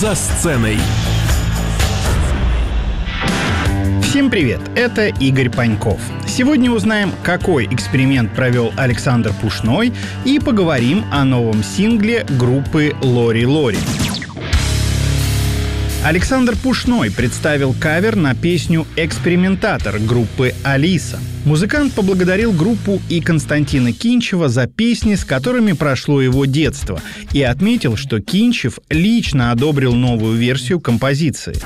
«За сценой». Всем привет, это Игорь Паньков. Сегодня узнаем, какой эксперимент провел Александр Пушной, и поговорим о новом сингле группы Лори Лори. Александр Пушной представил кавер на песню «Экспериментатор» группы «Алиса». Музыкант поблагодарил группу и Константина Кинчева за песни, с которыми прошло его детство, и отметил, что Кинчев лично одобрил новую версию композиции.